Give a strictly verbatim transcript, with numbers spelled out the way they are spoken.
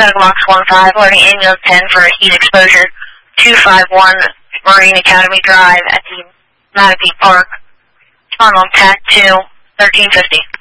Box one five, loading ambulance ten for heat exposure, two five one Marine Academy Drive at the Manatee Park. On on T A C two, thirteen fifty.